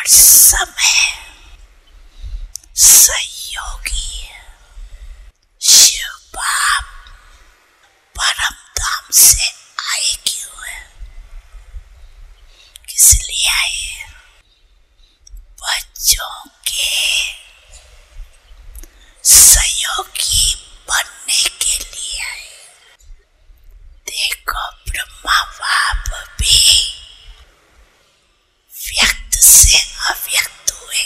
समय सहयोगी शिव बाप परम धाम से आए क्यों है, किस लिए आए? बच्चों के सहयोगी बनने के लिए आए। देखो ब्रह्मा बाप भी व्यक्त से अव्यक्त हुए,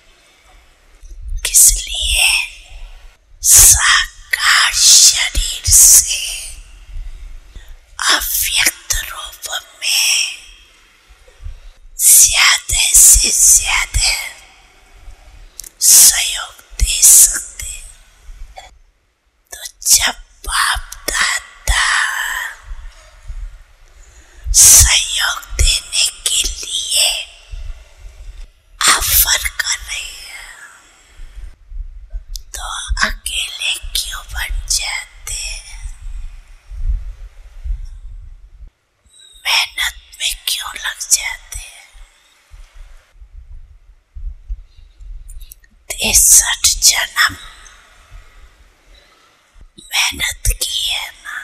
किस लिए? साकार शरीर से अव्यक्त रूप में ज्यादा से ज्यादा सहयोग दे सकते। तो जब बाप दादा सहयोग देने के लिए ऑफर कर रहे हैं, तो अकेले क्यों बन जाते हैं? मेहनत में क्यों लग जाते हैं? 63 जन्म मेहनत की है ना,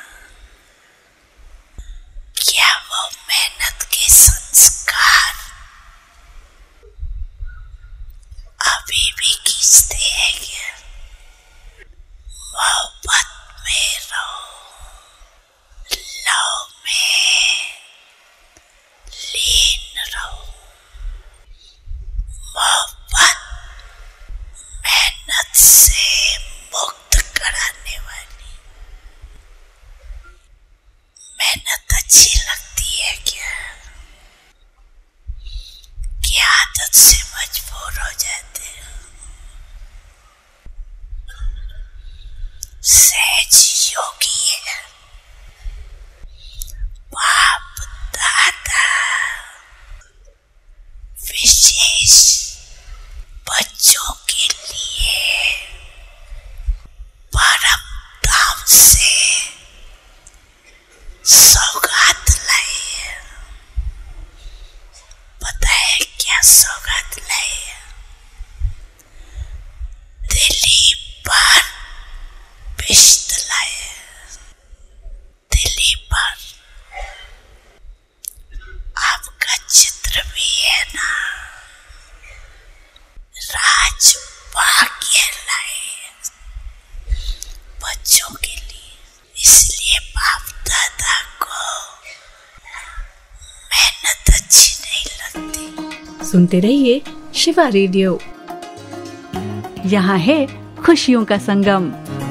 क्या वो मेहनत के संस्कार अभी भी खींचते हैं क्या? मोहब्बत में रहो, लव में लीन रहो। मोहब्बत मेहनत से मुक्त कराने वाली। मेहनत अच्छी लगती है क्या? क्या आदत से मजबूर हो जाते हो? सहज योगी है बाप दादा, विशेष बच्चों के लिए परम धाम से सौगात लाए हैं। पता है क्या सौगात लाए हैं? दिल्ली पर पिश्त लाए हैं। दिल्ली पर आपका चित्र भी है ना, राज भाग्य लाए बच्चों के लिए। इसलिए बाप दादा को मेहनत अच्छी नहीं लगती। सुनते रहिए शिवा रेडियो, यहाँ है खुशियों का संगम।